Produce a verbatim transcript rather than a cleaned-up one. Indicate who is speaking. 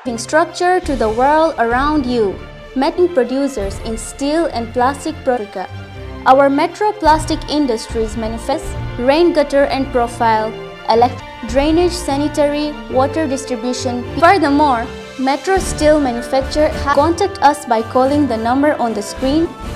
Speaker 1: giving structure to the world around you. Metro producers in steel and plastic Africa. Our Metro Plastic Industries manifests rain gutter and profile, electric drainage, sanitary, water distribution. Furthermore, Metro Steel manufacturer. Contact us by calling the number on the screen.